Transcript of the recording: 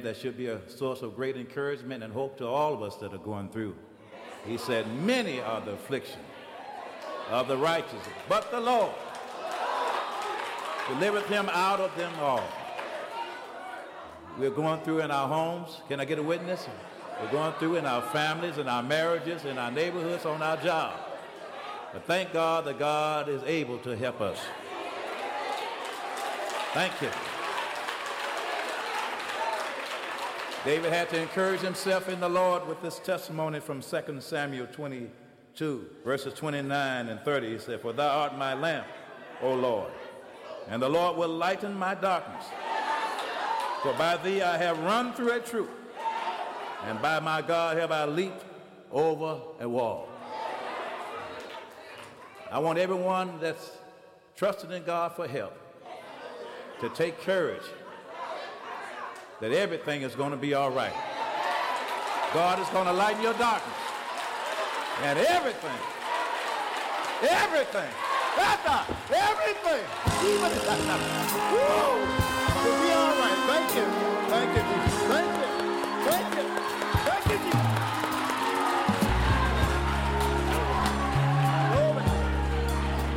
that should be a source of great encouragement and hope to all of us that are going through. He said, many are the afflictions of the righteous, but the Lord delivereth him out of them all. We're going through in our homes. Can I get a witness? We're going through in our families, in our marriages, in our neighborhoods, on our job. But thank God that God is able to help us. Thank you. David had to encourage himself in the Lord with this testimony from 2 Samuel 22, verses 29 and 30. He said, for thou art my lamp, O Lord, and the Lord will lighten my darkness. For by thee I have run through a troop, and by my God have I leaped over a wall. I want everyone that's trusting in God for help to take courage that everything is going to be all right. God is going to lighten your darkness. And everything, woo, will be all right. Thank you, Jesus. Thank you, Jesus.